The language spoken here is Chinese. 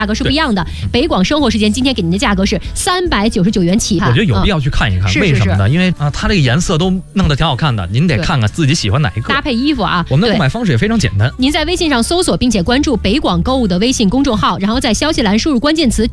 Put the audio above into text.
格是不一样的。北广生活时间今天给您的价格是399元起。 我觉得有必要去看一看，为什么呢？因为它这个颜色都弄得挺好看的，您得看看自己喜欢哪一个。 搭配衣服啊， 我们的购买方式也非常简单， 您在微信上搜索并且关注北广购物的微信公众号，然后在消息栏输入关键词